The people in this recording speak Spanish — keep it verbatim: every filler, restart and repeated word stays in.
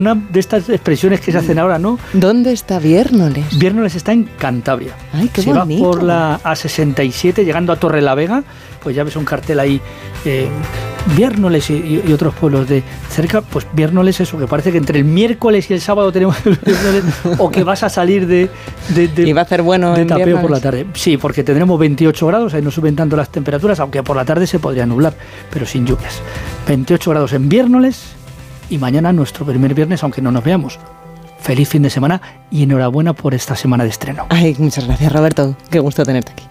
Una de estas expresiones que se hacen ahora, ¿no? ¿Dónde está Viérnoles? Viérnoles está en Cantabria. Ay, qué si bonito. vas por la A sesenta y siete, llegando a Torrelavega, pues ya ves un cartel ahí, eh, Viérnoles y, y otros pueblos de cerca. Pues Viérnoles, eso, que parece que entre el miércoles y el sábado tenemos el Viérnoles, o que vas a salir de, de, de, y va a hacer bueno de en tapeo Viérnoles. por la tarde. Sí, porque tendremos veintiocho grados, ahí no suben tanto las temperaturas, aunque por la tarde se podría nublar, pero sin lluvias. veintiocho grados en Viérnoles. Y mañana nuestro primer viernes, aunque no nos veamos. Feliz fin de semana y enhorabuena por esta semana de estreno. Ay, muchas gracias, Roberto. Qué gusto tenerte aquí.